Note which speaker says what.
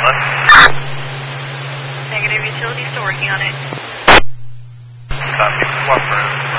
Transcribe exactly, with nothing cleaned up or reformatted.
Speaker 1: inlet.
Speaker 2: Negative, utility, still working on it.
Speaker 1: Copy, swap room.